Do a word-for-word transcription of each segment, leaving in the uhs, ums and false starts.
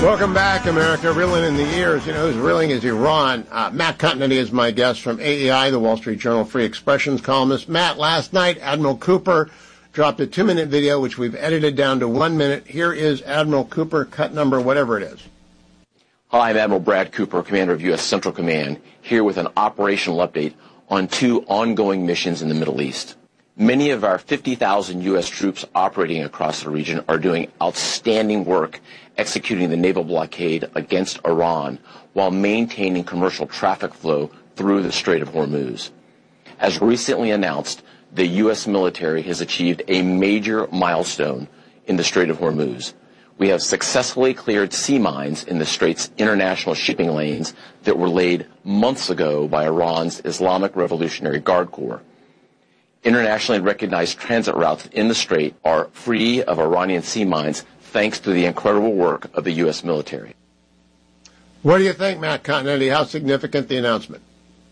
Welcome back, America. Reeling in the ears. You know who's reeling is Iran. Uh, Matt Continetti is my guest from A E I, the Wall Street Journal Free Expressions columnist. Matt, last night, Admiral Cooper dropped a two-minute video, which we've edited down to one minute. Here is Admiral Cooper, cut number, whatever it is. Hi, I'm Admiral Brad Cooper, Commander of U S Central Command, here with an operational update on two ongoing missions in the Middle East. Many of our fifty thousand U S troops operating across the region are doing outstanding work executing the naval blockade against Iran while maintaining commercial traffic flow through the Strait of Hormuz. As recently announced, the U S military has achieved a major milestone in the Strait of Hormuz. We have successfully cleared sea mines in the Strait's international shipping lanes that were laid months ago by Iran's Islamic Revolutionary Guard Corps. Internationally recognized transit routes in the Strait are free of Iranian sea mines thanks to the incredible work of the U S military. What do you think, Matt Continetti? How significant the announcement?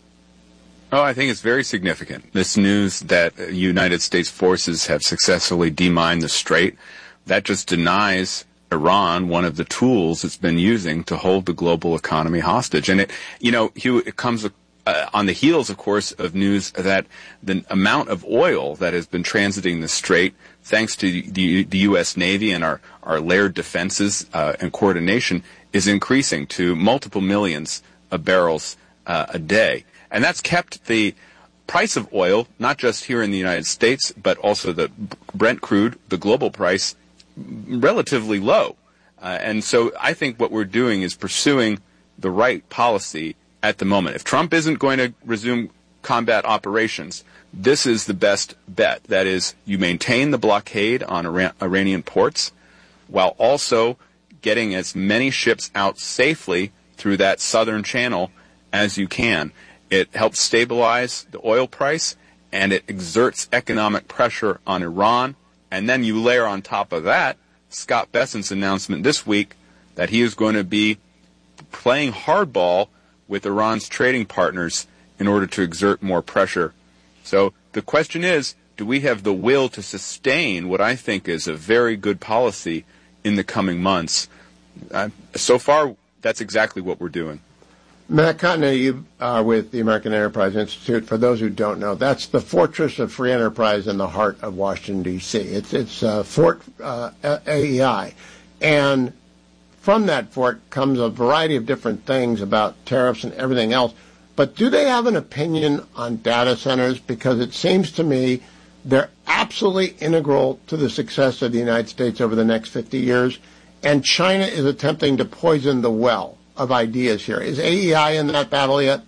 Oh, I think it's very significant. This news that United States forces have successfully demined the Strait, that just denies Iran one of the tools it's been using to hold the global economy hostage. And it, you know, Hugh, it comes uh, on the heels, of course, of news that the amount of oil that has been transiting the Strait, thanks to the, the U S Navy and our, our layered defenses uh, and coordination, is increasing to multiple millions of barrels uh, a day. And that's kept the price of oil, not just here in the United States, but also the Brent crude, the global price, relatively low. Uh, and so I think what we're doing is pursuing the right policy at the moment. If Trump isn't going to resume combat operations, this is the best bet. That is, you maintain the blockade on Iran- Iranian ports while also getting as many ships out safely through that southern channel as you can. It helps stabilize the oil price, and it exerts economic pressure on Iran. And then you layer on top of that Scott Bessent's announcement this week that he is going to be playing hardball with Iran's trading partners in order to exert more pressure. So the question is, do we have the will to sustain what I think is a very good policy in the coming months? Uh, so far, that's exactly what we're doing. Matt Continetti, you are with the American Enterprise Institute. For those who don't know, that's the fortress of free enterprise in the heart of Washington, D C It's it's uh, Fort uh, A E I. And from that fort comes a variety of different things about tariffs and everything else. But do they have an opinion on data centers? Because it seems to me they're absolutely integral to the success of the United States over the next fifty years. And China is attempting to poison the well of ideas here. Is A E I in that battle yet?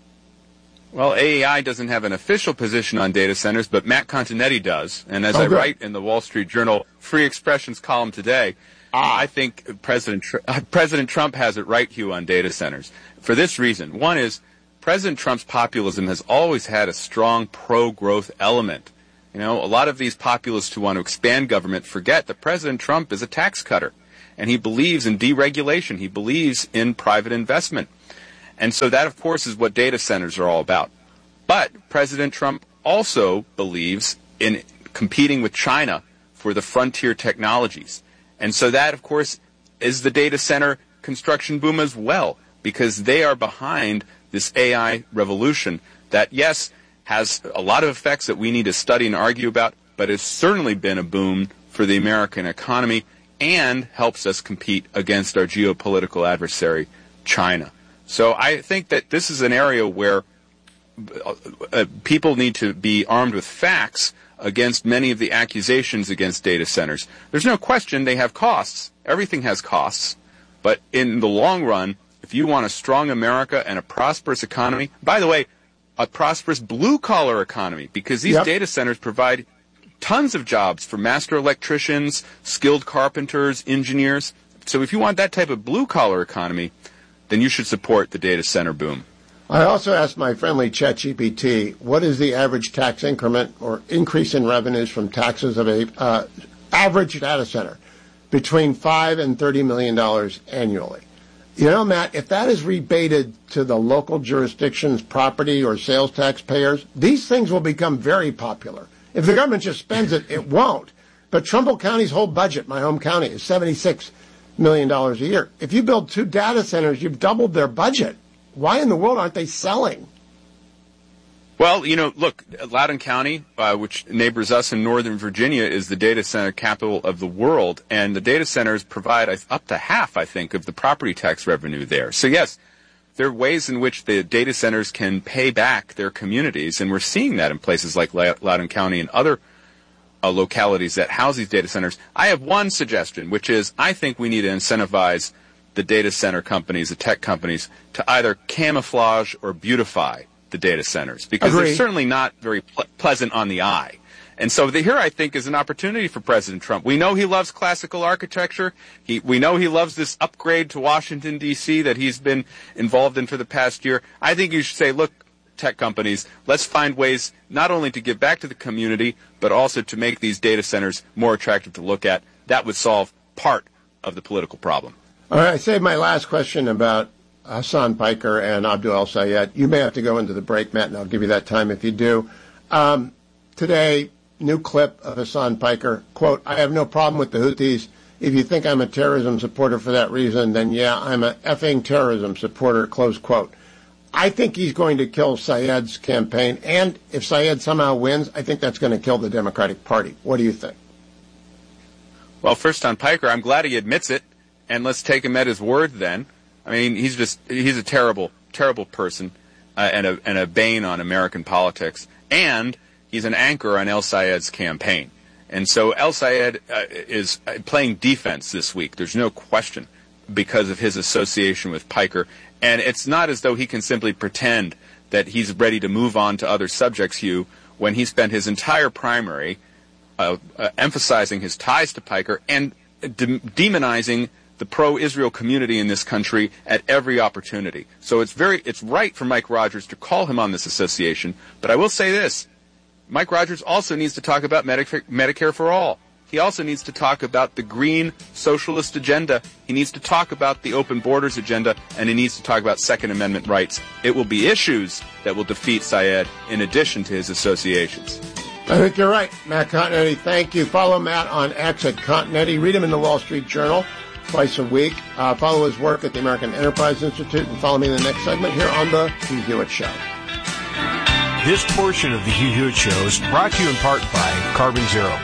Well, A E I doesn't have an official position on data centers, but Matt Continetti does. And as oh, I good. write in the Wall Street Journal Free Expressions column today, ah. I think President Tr- President Trump has it right, Hugh, on data centers. For this reason. One is President Trump's populism has always had a strong pro-growth element. You know, a lot of these populists who want to expand government forget that President Trump is a tax cutter. And he believes in deregulation. He believes in private investment. And so that, of course, is what data centers are all about. But President Trump also believes in competing with China for the frontier technologies. And so that, of course, is the data center construction boom as well, because they are behind this A I revolution that, yes, has a lot of effects that we need to study and argue about, but has certainly been a boom for the American economy and helps us compete against our geopolitical adversary, China. So I think that this is an area where uh, people need to be armed with facts against many of the accusations against data centers. There's no question they have costs. Everything has costs. But in the long run, if you want a strong America and a prosperous economy, by the way, a prosperous blue-collar economy, because these yep. data centers provide tons of jobs for master electricians, skilled carpenters, engineers. So if you want that type of blue-collar economy, then you should support the data center boom. I also asked my friendly ChatGPT, what is the average tax increment or increase in revenues from taxes of a uh, average data center between five and thirty million dollars annually? You know, Matt, if that is rebated to the local jurisdiction's property or sales tax payers, these things will become very popular. If the government just spends it, it won't. But Trumbull County's whole budget, my home county, is seventy-six million dollars a year. If you build two data centers, you've doubled their budget. Why in the world aren't they selling? Well, you know, look, Loudoun County, uh, which neighbors us in Northern Virginia, is the data center capital of the world, and the data centers provide up to half, I think, of the property tax revenue there. So, yes, there are ways in which the data centers can pay back their communities, and we're seeing that in places like Loudoun County and other uh, localities that house these data centers. I have one suggestion, which is I think we need to incentivize the data center companies, the tech companies, to either camouflage or beautify the data centers, because Agreed. They're certainly not very ple- pleasant on the eye. And so the, here, I think, is an opportunity for President Trump. We know he loves classical architecture. He, we know he loves this upgrade to Washington, D C that he's been involved in for the past year. I think you should say, look, tech companies, let's find ways not only to give back to the community, but also to make these data centers more attractive to look at. That would solve part of the political problem. All right, I saved my last question about Hassan Piker and Abdul El-Sayed. You may have to go into the break, Matt, and I'll give you that time if you do. Um, today, new clip of Hassan Piker, quote, "I have no problem with the Houthis. If you think I'm a terrorism supporter for that reason, then yeah, I'm a effing terrorism supporter," close quote. I think he's going to kill Sayed's campaign, and if Sayed somehow wins, I think that's going to kill the Democratic Party. What do you think? Well, first on Piker, I'm glad he admits it, and let's take him at his word then. I mean, he's just, he's a terrible, terrible person uh, and, a, and a bane on American politics. And he's an anchor on El-Sayed's campaign. And so El-Sayed uh, is playing defense this week. There's no question, because of his association with Piker. And it's not as though he can simply pretend that he's ready to move on to other subjects, Hugh, when he spent his entire primary uh, uh, emphasizing his ties to Piker and de- demonizing the pro-Israel community in this country at every opportunity. So it's very, it's right for Mike Rogers to call him on this association. But I will say this, Mike Rogers also needs to talk about Medicare, Medicare for all. He also needs to talk about the green socialist agenda. He needs to talk about the open borders agenda, and he needs to talk about Second Amendment rights. It will be issues that will defeat Sayed in addition to his associations. I think you're right. Matt Continetti, thank you. Follow Matt on X at Continetti. Read him in the Wall Street Journal twice a week. Uh, follow his work at the American Enterprise Institute, and follow me in the next segment here on The Hugh Hewitt Show. This portion of The Hugh Hewitt Show is brought to you in part by Carbon Zero.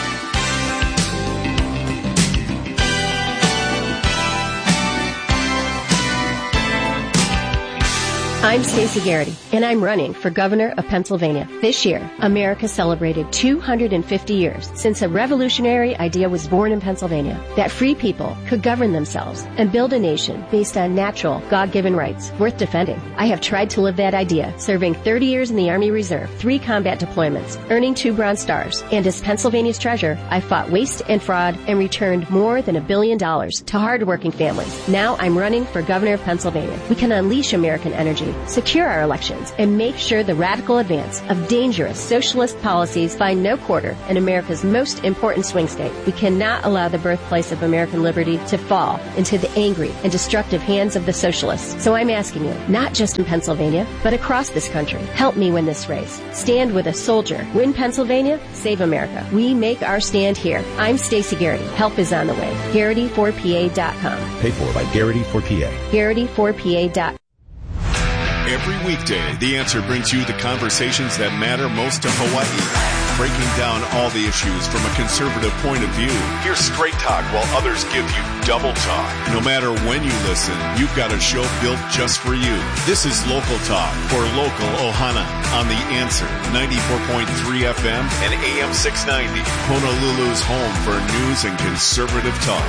I'm Stacey Garrity, and I'm running for governor of Pennsylvania. This year, America celebrated two hundred fifty years since a revolutionary idea was born in Pennsylvania, that free people could govern themselves and build a nation based on natural, God-given rights worth defending. I have tried to live that idea, serving thirty years in the Army Reserve, three combat deployments, earning two Bronze Stars, and as Pennsylvania's treasurer, I fought waste and fraud and returned more than a billion dollars to hardworking families. Now I'm running for governor of Pennsylvania. We can unleash American energy, secure our elections, and make sure the radical advance of dangerous socialist policies find no quarter in America's most important swing state. We cannot allow the birthplace of American liberty to fall into the angry and destructive hands of the socialists. So I'm asking you, not just in Pennsylvania, but across this country, help me win this race. Stand with a soldier. Win Pennsylvania, save America. We make our stand here. I'm Stacey Garrity. Help is on the way. Garrity four P A dot com. Paid for by Garrity for P A. Garrity four P A dot com. Every weekday, The Answer brings you the conversations that matter most to Hawaii, breaking down all the issues from a conservative point of view. Hear straight talk while others give you double talk. No matter when you listen, you've got a show built just for you. This is Local Talk for local Ohana on The Answer, ninety-four point three F M and A M six ninety, Honolulu's home for news and conservative talk.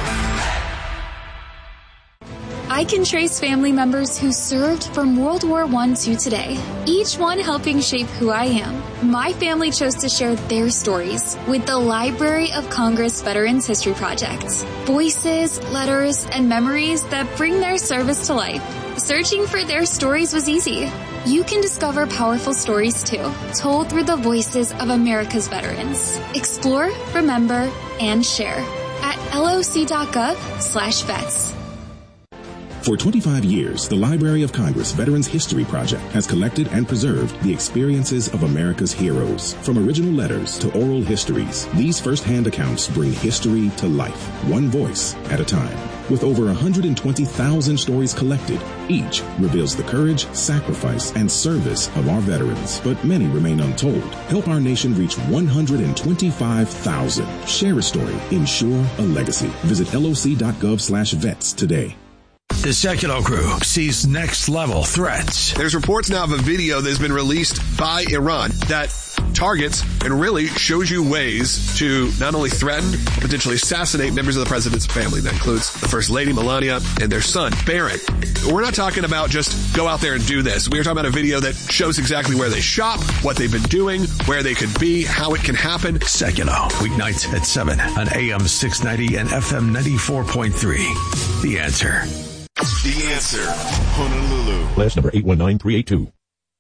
I can trace family members who served from World War One to today, each one helping shape who I am. My family chose to share their stories with the Library of Congress Veterans History Project. Voices, letters, and memories that bring their service to life. Searching for their stories was easy. You can discover powerful stories too, told through the voices of America's veterans. Explore, remember, and share at loc.gov slash vets. For twenty-five years, the Library of Congress Veterans History Project has collected and preserved the experiences of America's heroes. From original letters to oral histories, these first-hand accounts bring history to life, one voice at a time. With over one hundred twenty thousand stories collected, each reveals the courage, sacrifice, and service of our veterans. But many remain untold. Help our nation reach one hundred twenty-five thousand. Share a story. Ensure a legacy. Visit L O C dot gov slash vets today. The Secular Group sees next-level threats. There's reports now of a video that has been released by Iran that targets and really shows you ways to not only threaten, but potentially assassinate members of the president's family. That includes the First Lady, Melania, and their son, Barron. We're not talking about just go out there and do this. We're talking about a video that shows exactly where they shop, what they've been doing, where they could be, how it can happen. Secular, weeknights at seven on A M six ninety and F M ninety-four point three. The Answer. The Answer, Honolulu. Flash number eight one nine three eight two.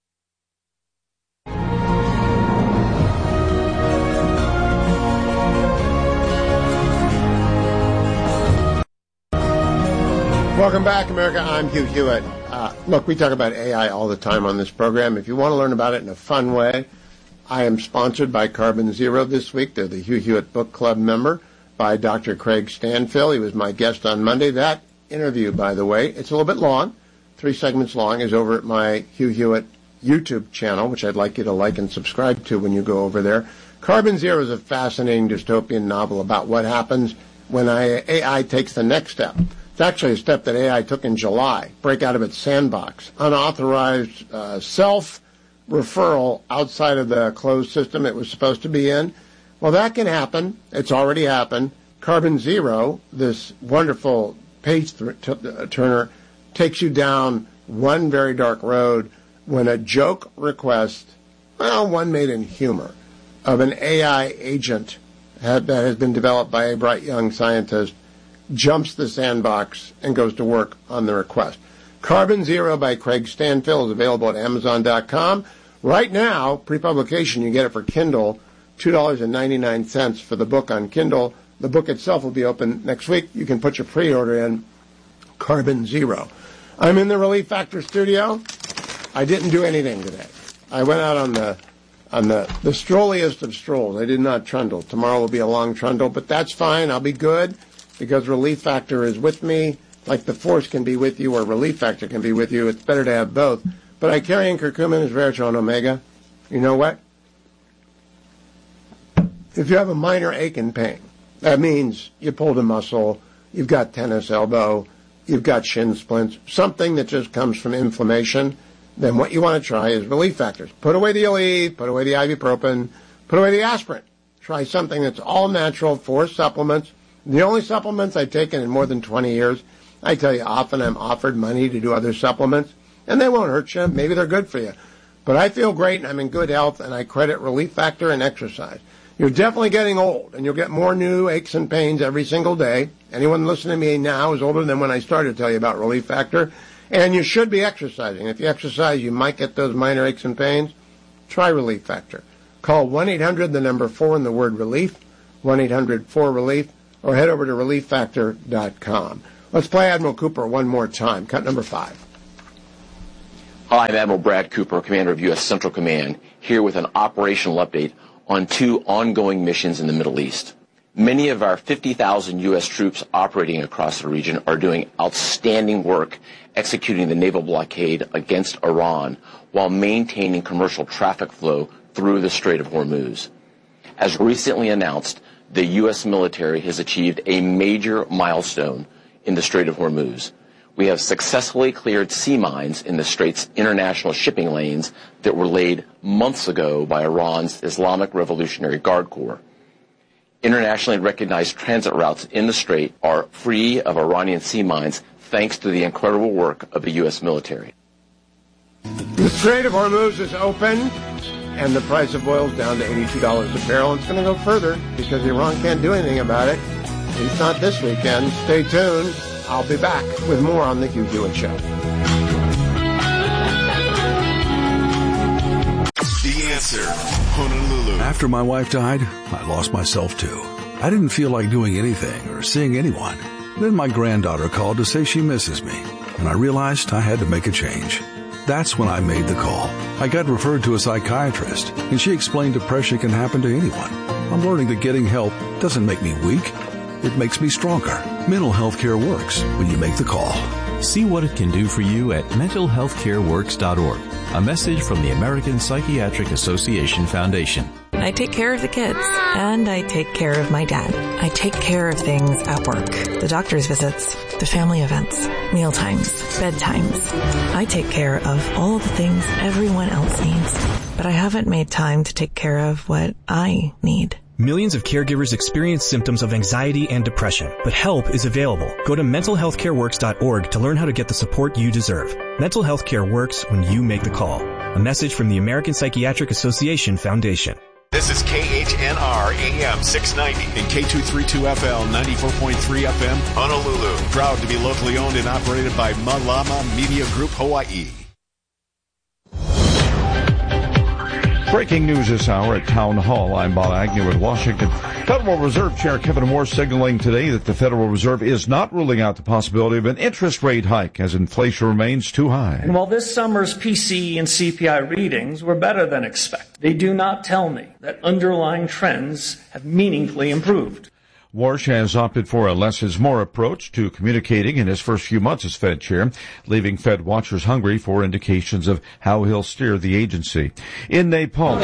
Welcome back, America. I'm Hugh Hewitt. Uh, look, we talk about A I all the time on this program. If you want to learn about it in a fun way, I am sponsored by Carbon Zero this week. They're the Hugh Hewitt Book Club member by Doctor Craig Stanfill. He was my guest on Monday. That interview, by the way, it's a little bit long, three segments long, is over at my Hugh Hewitt YouTube channel, which I'd like you to like and subscribe to when you go over there. Carbon Zero is a fascinating dystopian novel about what happens when A I takes the next step. It's actually a step that A I took in July, break out of its sandbox, unauthorized uh, self-referral outside of the closed system it was supposed to be in. Well, that can happen. It's already happened. Carbon Zero, this wonderful page th- t- uh, turner, takes you down one very dark road when a joke request, well, one made in humor, of an A I agent had, that has been developed by a bright young scientist jumps the sandbox and goes to work on the request. Carbon Zero by Craig Stanfill is available at Amazon dot com. Right now, pre-publication, you get it for Kindle, two dollars and ninety-nine cents for the book on Kindle. The book itself will be open next week. You can put your pre-order in, Carbon Zero. I'm in the Relief Factor studio. I didn't do anything today. I went out on the on the, the strolliest of strolls. I did not trundle. Tomorrow will be a long trundle, but that's fine. I'll be good because Relief Factor is with me. Like the Force can be with you or Relief Factor can be with you. It's better to have both. But I carry in curcumin, resveratrol, and omega. You know what? If you have a minor ache and pain, that means you pulled a muscle, you've got tennis elbow, you've got shin splints, something that just comes from inflammation, then what you want to try is Relief Factors. Put away the Aleve, put away the ibuprofen, put away the aspirin. Try something that's all natural, four supplements. The only supplements I've taken in more than twenty years. I tell you, often I'm offered money to do other supplements, and they won't hurt you. Maybe they're good for you. But I feel great, and I'm in good health, and I credit Relief Factor and exercise. You're definitely getting old, and you'll get more new aches and pains every single day. Anyone listening to me now is older than when I started to tell you about Relief Factor. And you should be exercising. If you exercise, you might get those minor aches and pains. Try Relief Factor. Call one eight hundred, the number four, and the word relief, one eight hundred four relief, or head over to relief factor dot com. Let's play Admiral Cooper one more time. Cut number five. Hi, I'm Admiral Brad Cooper, Commander of U S Central Command, here with an operational update on two ongoing missions in the Middle East. Many of our fifty thousand U S troops operating across the region are doing outstanding work executing the naval blockade against Iran while maintaining commercial traffic flow through the Strait of Hormuz. As recently announced, the U S military has achieved a major milestone in the Strait of Hormuz. We have successfully cleared sea mines in the Strait's international shipping lanes that were laid months ago by Iran's Islamic Revolutionary Guard Corps. Internationally recognized transit routes in the Strait are free of Iranian sea mines thanks to the incredible work of the U S military. The Strait of Hormuz is open, and the price of oil is down to eighty-two dollars a barrel. It's going to go further because Iran can't do anything about it. At least not this weekend. Stay tuned. I'll be back with more on The Hugh Hewitt Show. The Answer, Honolulu. After my wife died, I lost myself too. I didn't feel like doing anything or seeing anyone. Then my granddaughter called to say she misses me, and I realized I had to make a change. That's when I made the call. I got referred to a psychiatrist, and she explained depression can happen to anyone. I'm learning that getting help doesn't make me weak. It makes me stronger. Mental Health Care works when you make the call. See what it can do for you at mental health care works dot org. A message from the American Psychiatric Association Foundation. I take care of the kids, and I take care of my dad. I take care of things at work. The doctor's visits, the family events, meal times, bedtimes. I take care of all the things everyone else needs, but I haven't made time to take care of what I need. Millions of caregivers experience symptoms of anxiety and depression, but help is available. Go to mental health care works dot org to learn how to get the support you deserve. Mental health care works when you make the call. A message from the American Psychiatric Association Foundation. This is K H N R A M six ninety and K two thirty-two F L ninety-four point three F M, Honolulu. Proud to be locally owned and operated by Malama Media Group, Hawaii. Breaking news this hour at Town Hall. I'm Bob Agnew in Washington. Federal Reserve Chair Kevin Moore signaling today that the Federal Reserve is not ruling out the possibility of an interest rate hike as inflation remains too high. And while this summer's P C E and C P I readings were better than expected, they do not tell me that underlying trends have meaningfully improved. Warsh has opted for a less is more approach to communicating in his first few months as Fed chair, leaving Fed watchers hungry for indications of how he'll steer the agency. In Nepal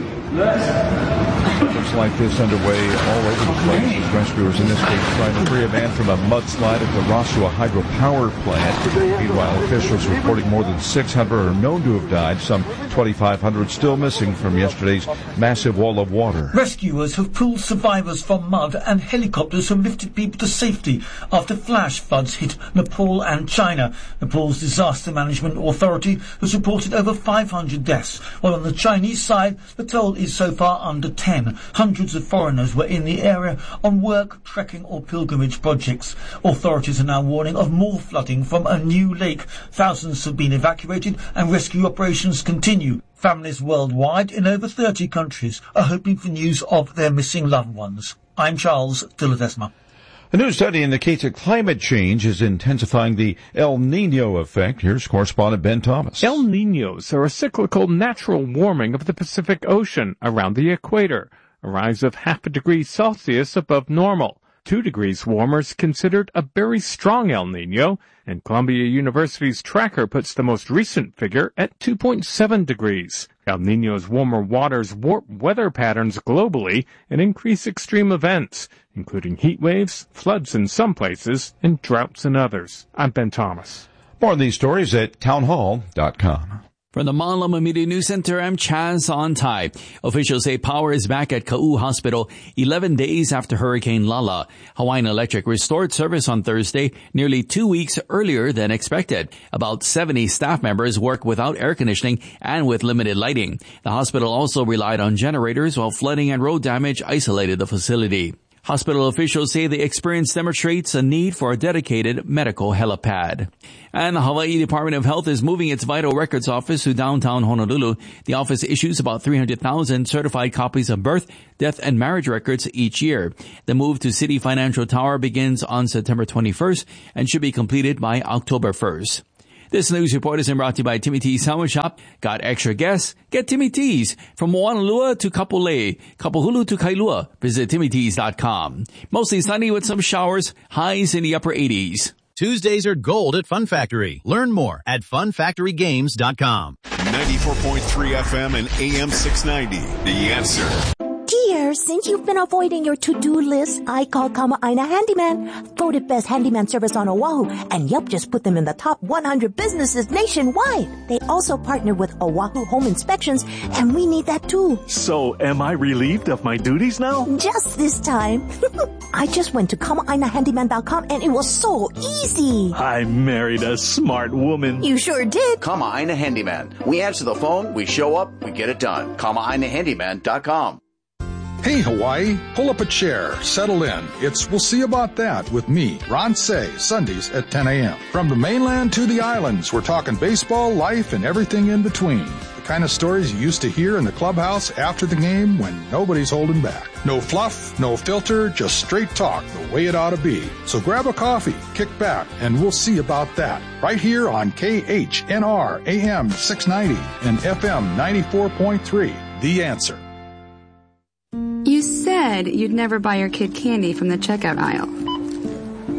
today, looks like this underway all over the place as rescuers in this case trying to free a man from a mudslide at the Rasua hydropower plant. Meanwhile, officials reporting more than six hundred are known to have died, some twenty-five hundred still missing from yesterday's massive wall of water. Rescuers have pulled survivors from mud and helicopters have lifted people to safety after flash floods hit Nepal and China. Nepal's Disaster Management Authority has reported over five hundred deaths, while on the Chinese side, the toll is so far under ten. Hundreds of foreigners were in the area on work, trekking or pilgrimage projects. Authorities are now warning of more flooding from a new lake. Thousands have been evacuated and rescue operations continue. Families worldwide in over thirty countries are hoping for news of their missing loved ones. I'm Charles Dilladesma. A new study indicates that climate change is intensifying the El Niño effect. Here's correspondent Ben Thomas. El Niños are a cyclical natural warming of the Pacific Ocean around the equator, a rise of half a degree Celsius above normal. Two degrees warmer is considered a very strong El Niño, and Columbia University's tracker puts the most recent figure at two point seven degrees. El Niño's warmer waters warp weather patterns globally and increase extreme events, including heat waves, floods in some places, and droughts in others. I'm Ben Thomas. More of these stories at townhall dot com. From the Malama Media News Center, I'm Chaz Ontai. Officials say power is back at Ka'u Hospital eleven days after Hurricane Lala. Hawaiian Electric restored service on Thursday, nearly two weeks earlier than expected. About seventy staff members work without air conditioning and with limited lighting. The hospital also relied on generators while flooding and road damage isolated the facility. Hospital officials say the experience demonstrates a need for a dedicated medical helipad. And the Hawaii Department of Health is moving its Vital Records office to downtown Honolulu. The office issues about three hundred thousand certified copies of birth, death, and marriage records each year. The move to City Financial Tower begins on September twenty-first and should be completed by October first. This news report is brought to you by Timmy T's Sandwich Shop. Got extra guests? Get Timmy T's. From Moanalua to Kapolei, Kapahulu to Kailua. Visit timmy t's dot com. Mostly sunny with some showers, highs in the upper eighties. Tuesdays are gold at Fun Factory. Learn more at fun factory games dot com. ninety-four point three F M and A M six ninety. The Answer. Dear, since you've been avoiding your to-do list, I called Kama'aina Handyman, voted best handyman service on Oahu, and Yelp just put them in the top one hundred businesses nationwide. They also partner with Oahu Home Inspections, and we need that too. So, am I relieved of my duties now? Just this time. I just went to Kama'aina Handyman dot com, and it was so easy. I married a smart woman. You sure did. Kama'aina Handyman. We answer the phone, we show up, we get it done. Kama'aina Handyman dot com. Hey, Hawaii, pull up a chair, settle in. It's We'll See About That with me, Ron Say, Sundays at ten a.m. From the mainland to the islands, we're talking baseball, life, and everything in between. The kind of stories you used to hear in the clubhouse after the game when nobody's holding back. No fluff, no filter, just straight talk the way it ought to be. So grab a coffee, kick back, and we'll see about that. Right here on K H N R A M six ninety and F M ninety-four point three. The Answer. You said you'd never buy your kid candy from the checkout aisle.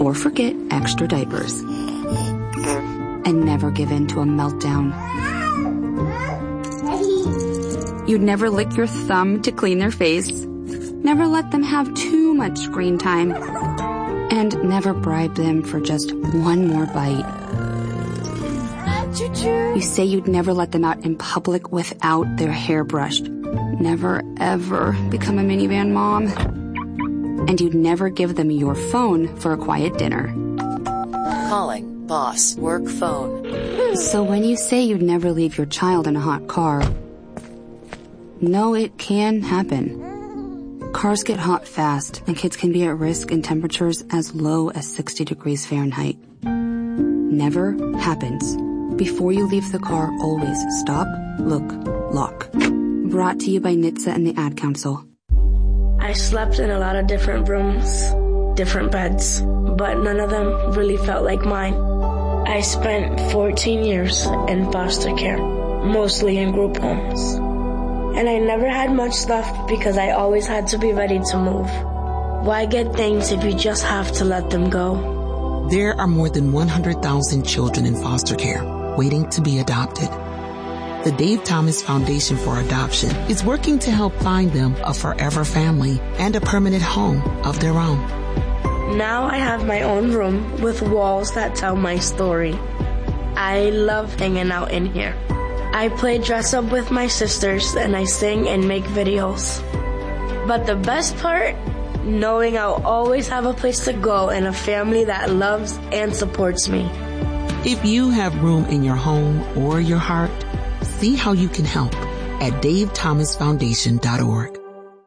or forget extra diapers. And never give in to a meltdown. You'd never lick your thumb to clean their face. Never let them have too much screen time. And never bribe them for just one more bite. You say you'd never let them out in public without their hair brushed. Never, ever become a minivan mom. And you'd never give them your phone for a quiet dinner. Calling boss work phone. So when you say you'd never leave your child in a hot car, no, it can happen. Cars get hot fast, and kids can be at risk in temperatures as low as sixty degrees Fahrenheit. Never happens. Before you leave the car, always stop, look, lock. Brought to you by N H T S A and the Ad Council. I slept in a lot of different rooms, different beds, but none of them really felt like mine. I spent fourteen years in foster care, mostly in group homes. And I never had much left because I always had to be ready to move. Why get things if you just have to let them go? There are more than one hundred thousand children in foster care waiting to be adopted. The Dave Thomas Foundation for Adoption is working to help find them a forever family and a permanent home of their own. Now I have my own room with walls that tell my story. I love hanging out in here. I play dress up with my sisters and I sing and make videos. But the best part, knowing I'll always have a place to go and a family that loves and supports me. If you have room in your home or your heart, see how you can help at dave thomas foundation dot org.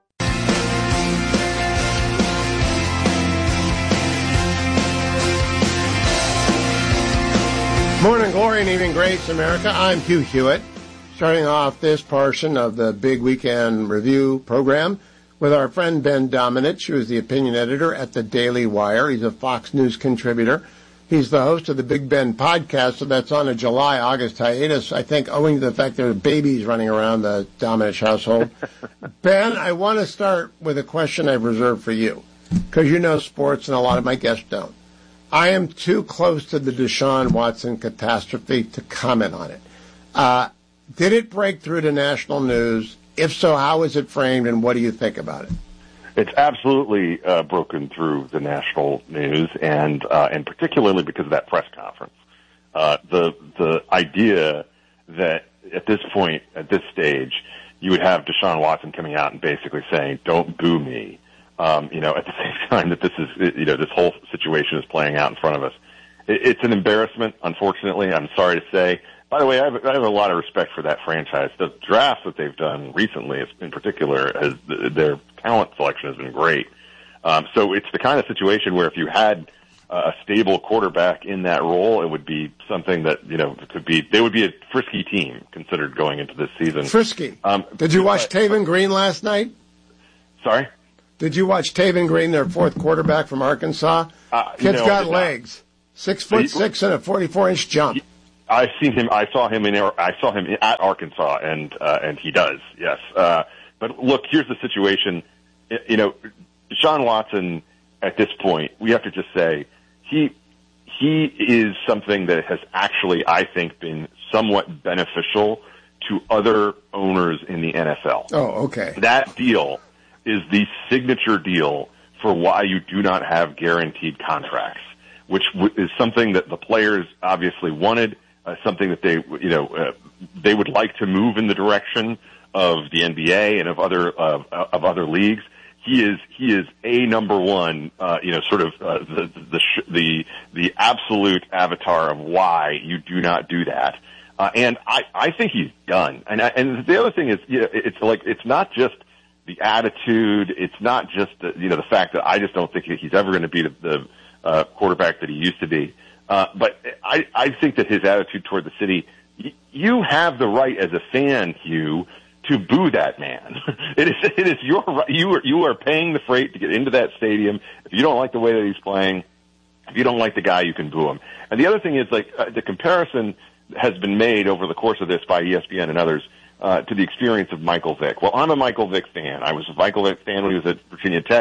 Morning glory and evening grace, America. I'm Hugh Hewitt, starting off this portion of the Big Weekend Review program with our friend Ben Domenech, who is the opinion editor at the Daily Wire. He's a Fox News contributor. He's the host of the Big Ben podcast, so that's on a July-August hiatus, I think, owing to the fact there are babies running around the Domenech household. Ben, I want to start with a question I've reserved for you, because you know sports and a lot of my guests don't. I am too close to the Deshaun Watson catastrophe to comment on it. Uh, did it break through to national news? If so, how is it framed, and what do you think about it? It's absolutely uh, broken through the national news, and uh, and particularly because of that press conference. Uh, the the idea that at this point, at this stage, you would have Deshaun Watson coming out and basically saying, "Don't boo me," um, you know, at the same time that this is, you know, this whole situation is playing out in front of us. It, it's an embarrassment, unfortunately. I'm sorry to say. By the way, I have, I have a lot of respect for that franchise. The drafts that they've done recently, in particular, has, their talent selection has been great. Um, so it's the kind of situation where if you had uh, a stable quarterback in that role, it would be something that, you know, could be, they would be a frisky team considered going into this season. Frisky. Um, Did you watch uh, Taven Green last night? Sorry? Did you watch Taven Green, their fourth quarterback from Arkansas? Uh, Kid's no, got legs. Six foot he, six and a forty-four inch jump. I've seen him. I saw him in. I saw him at Arkansas, and uh, and he does. Yes. Uh, but look, here's the situation. You know, Deshaun Watson. At this point, we have to just say he he is something that has actually, I think, been somewhat beneficial to other owners in the N F L. Oh, okay. That deal is the signature deal for why you do not have guaranteed contracts, which w- is something that the players obviously wanted. Uh, something that they, you know, uh, they would like to move in the direction of the N B A and of other uh, of other leagues. He is he is a number one, uh, you know, sort of uh, the the the the absolute avatar of why you do not do that. Uh, and I I think he's done. And I, and the other thing is, you know, it's like it's not just the attitude. It's not just the, you know the fact that I just don't think he's ever going to be the, the uh, quarterback that he used to be. Uh, but I, I think that his attitude toward the city, y- you have the right as a fan, Hugh, to boo that man. it is, it is your right. You are, you are paying the freight to get into that stadium. If you don't like the way that he's playing, if you don't like the guy, you can boo him. And the other thing is, like, uh, the comparison has been made over the course of this by E S P N and others, uh, to the experience of Michael Vick. Well, I'm a Michael Vick fan. I was a Michael Vick fan when he was at Virginia Tech.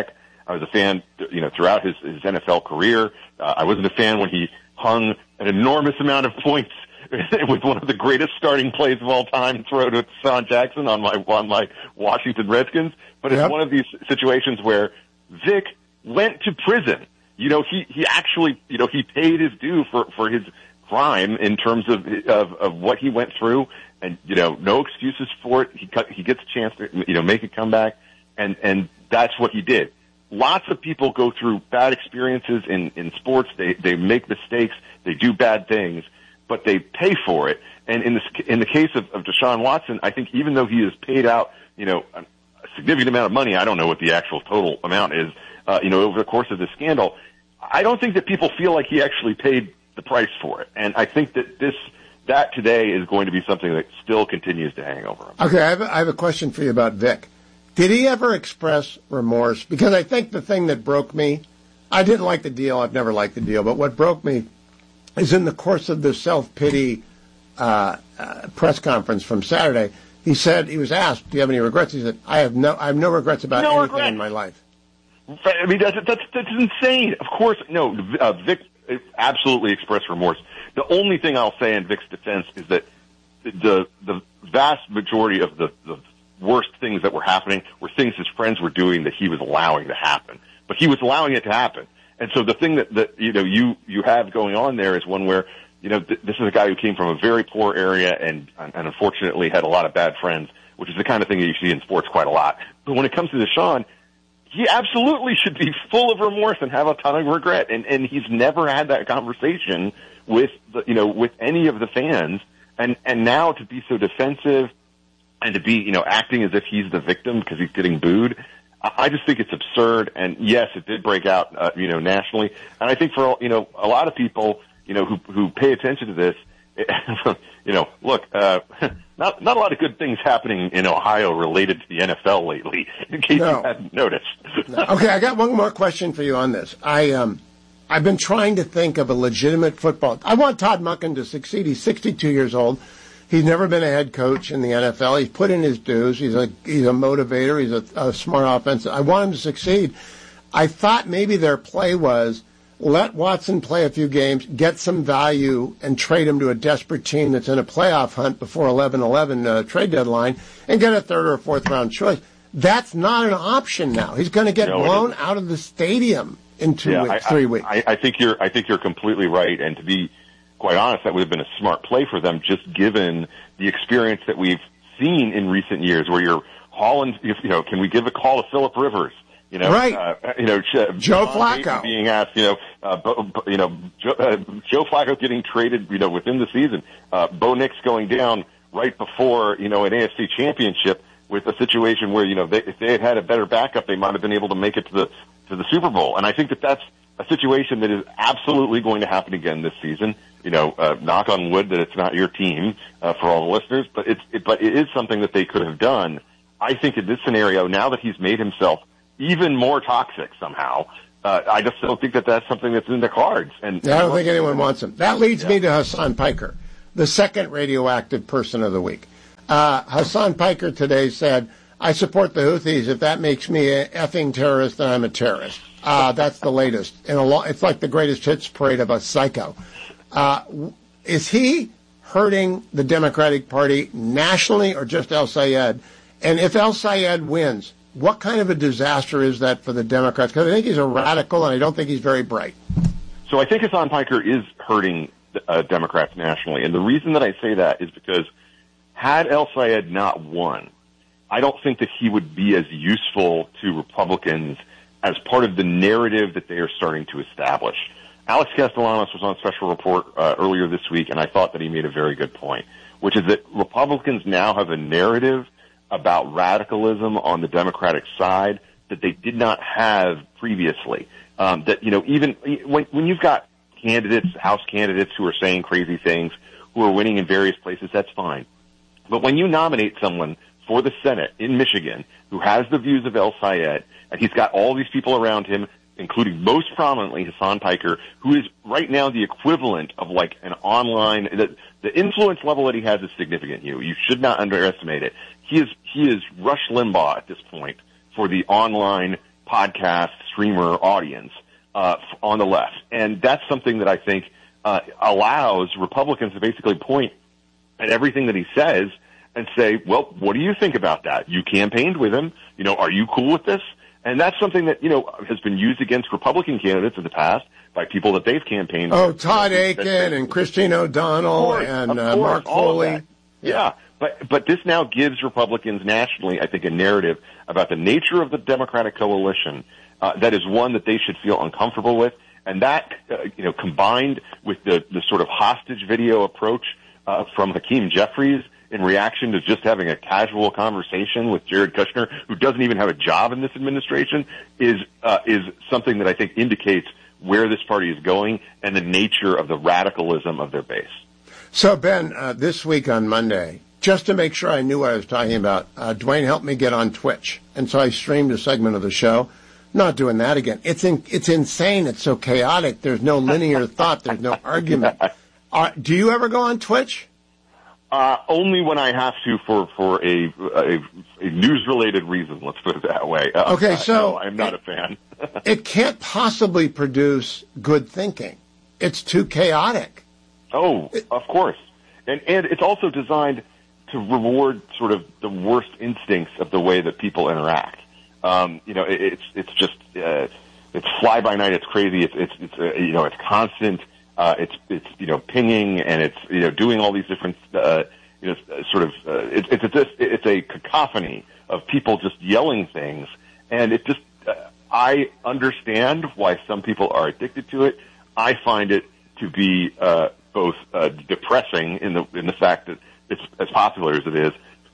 I was a fan, you know, throughout his, his N F L career. Uh, I wasn't a fan when he hung an enormous amount of points with one of the greatest starting plays of all time, throw to Deshaun Jackson on my on my Washington Redskins. But it's yep. one of these situations where Vic went to prison. You know, he he actually, you know, he paid his due for for his crime in terms of of, of what he went through, and you know, no excuses for it. He cut, he gets a chance to you know make a comeback, and and that's what he did. Lots of people go through bad experiences in in sports. They they make mistakes. They do bad things, but they pay for it. And in this, in the case of, of Deshaun Watson, I think even though he has paid out, you know, a, a significant amount of money, I don't know what the actual total amount is, uh, you know, over the course of this scandal, I don't think that people feel like he actually paid the price for it. And I think that this, that today is going to be something that still continues to hang over him. Okay, I have a, I have a question for you about Vic. Did he ever express remorse? Because I think the thing that broke me, I didn't like the deal. I've never liked the deal. But what broke me is in the course of the self-pity uh, uh, press conference from Saturday, he said, he was asked, do you have any regrets? He said, I have no, I have no regrets about no anything regrets. in my life. I mean, that's, that's, that's insane. Of course, no, uh, Vic absolutely expressed remorse. The only thing I'll say in Vic's defense is that the, the vast majority of the, the worst things that were happening were things his friends were doing that he was allowing to happen. But he was allowing it to happen. And so the thing that, that you know, you, you have going on there is one where, you know, th- this is a guy who came from a very poor area and, and unfortunately had a lot of bad friends, which is the kind of thing that you see in sports quite a lot. But when it comes to Deshaun, he absolutely should be full of remorse and have a ton of regret. And, and he's never had that conversation with the, you know, with any of the fans. And, and now to be so defensive and to be, you know, acting as if he's the victim because he's getting booed, I just think it's absurd. And yes, it did break out, uh, you know, nationally. And I think for, you know, a lot of people, you know, who, who pay attention to this, it, you know, look, uh, not, not a lot of good things happening in Ohio related to the N F L lately, in case no. you hadn't noticed. No. Okay. I got one more question for you on this. I, um, I've been trying to think of a legitimate football. I want Todd Monken to succeed. He's sixty-two years old. He's never been a head coach in the N F L. He's put in his dues. He's a he's a motivator. He's a, a smart offensive. I want him to succeed. I thought maybe their play was let Watson play a few games, get some value, and trade him to a desperate team that's in a playoff hunt before eleven eleven uh, trade deadline, and get a third or a fourth round choice. That's not an option now. He's going to get no, blown out of the stadium in two yeah, weeks, I, three weeks. I, I think you're I think you're completely right, and to be quite honest, that would have been a smart play for them, just given the experience that we've seen in recent years, where you're hauling, you know, can we give a call to Phillip Rivers? You know, right. uh, you know, Joe Flacco being asked, you know, uh, Bo, you know, Joe, uh, Joe Flacco getting traded, you know, within the season, uh, Bo Nix going down right before, you know, an A F C championship with a situation where, you know, they, if they had had a better backup, they might have been able to make it to the, to the Super Bowl. And I think that that's a situation that is absolutely going to happen again this season. You know, uh, knock on wood that it's not your team, uh, for all the listeners, but it's, it, but it is something that they could have done. I think in this scenario, now that he's made himself even more toxic somehow, uh, I just don't think that that's something that's in the cards. And yeah, I don't think anyone wants him. That leads yeah. me to Hassan Piker, the second radioactive person of the week. Uh, Hassan Piker today said, I support the Houthis. If that makes me an effing terrorist, then I'm a terrorist. Uh, that's the latest. In a lo- it's like the greatest hits parade of a psycho. Uh, is he hurting the Democratic Party nationally or just El Sayed? And if El Sayed wins, what kind of a disaster is that for the Democrats? Because I think he's a radical, and I don't think he's very bright. So I think Hassan Piker is hurting uh, Democrats nationally. And the reason that I say that is because had El Sayed not won, I don't think that he would be as useful to Republicans as part of the narrative that they are starting to establish. Alex Castellanos was on Special Report uh, earlier this week, and I thought that he made a very good point, which is that Republicans now have a narrative about radicalism on the Democratic side that they did not have previously. Um, that, you know, even when, when you've got candidates, House candidates who are saying crazy things, who are winning in various places, that's fine. But when you nominate someone for the Senate in Michigan who has the views of El Sayed, and he's got all these people around him, including most prominently Hassan Piker, who is right now the equivalent of like an online, the, the influence level that he has is significant. You, you should not underestimate it. He is, he is Rush Limbaugh at this point for the online podcast streamer audience uh, on the left. And that's something that I think uh, allows Republicans to basically point at everything that he says and say, well, what do you think about that? You campaigned with him. You know, are you cool with this? And that's something that, you know, has been used against Republican candidates in the past by people that they've campaigned Oh, with. Todd You know, Aiken that- and Christine O'Donnell Of course, and of uh, course, Mark all of Foley. that. Yeah. But, but this now gives Republicans nationally, I think, a narrative about the nature of the Democratic coalition uh, that is one that they should feel uncomfortable with. And that, uh, you know, combined with the, the sort of hostage video approach uh, from Hakeem Jeffries in reaction to just having a casual conversation with Jared Kushner, who doesn't even have a job in this administration, is uh, is something that I think indicates where this party is going and the nature of the radicalism of their base. So, Ben, uh, this week on Monday, just to make sure I knew what I was talking about, uh, Dwayne helped me get on Twitch. And so I streamed a segment of the show. Not doing that again. It's in, it's insane. It's so chaotic. There's no linear thought. There's no argument. Uh, do you ever go on Twitch? Uh, only when I have to for, for a, a, a news-related reason, let's put it that way. Uh, Okay, so- no, I'm not a fan. It can't possibly produce good thinking. It's too chaotic. Oh, of course. And, and it's also designed to reward sort of the worst instincts of the way that people interact. Um, you know, it, it's, it's just, uh, it's fly by night. It's crazy. It's, it's, it's, uh, you know, it's constant. Uh, it's, it's, you know, pinging and it's, you know, doing all these different, uh, you know, sort of, uh, it's, it's, it's, it's a cacophony of people just yelling things. And it just, uh, I understand why some people are addicted to it. I find it to be, uh, both, uh, depressing in the, in the fact that it's as popular as it is.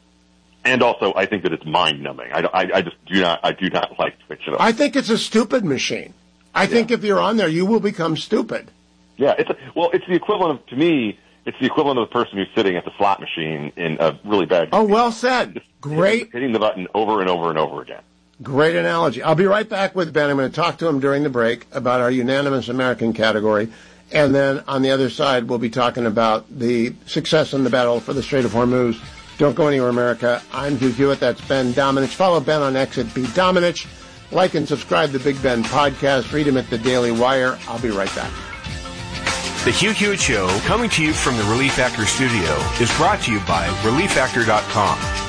And also, I think that it's mind-numbing. I, I, I just do not, I do not like Twitch at all. I think it's a stupid machine. I think if you're on there, you will become stupid. Yeah, it's a, well, it's the equivalent of, to me, it's the equivalent of the person who's sitting at the slot machine in a really bad. Oh, well said. Great. Hitting the button over and over and over again. Great analogy. I'll be right back with Ben. I'm going to talk to him during the break about our unanimous American category. And then on the other side, we'll be talking about the success in the battle for the Strait of Hormuz. Don't go anywhere, America. I'm Hugh Hewitt. That's Ben Domenech. Follow Ben on X at B Domenech. Like and subscribe to Big Ben Podcast. Read him at the Daily Wire. I'll be right back. The Hugh Hewitt Show, coming to you from the Relief Factor studio, is brought to you by relief factor dot com.